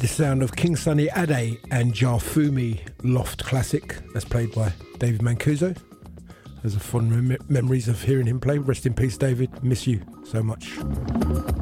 the sound of King Sunny Ade and Jafumi Loft classic. That's played by David Mancuso. There's a fond memories of hearing him play. Rest in peace, David. Miss you so much.